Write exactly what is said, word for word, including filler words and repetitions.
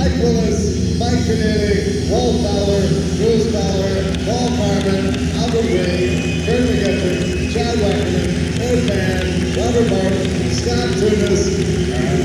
Mike Willis, Mike Keneally, Walt Fowler, Bruce Fowler, Paul Carmen, Albert Wade, Kurt McGuffin, Chad Wackerman, Ed Mann, Robert Martin, Scott Tunis, and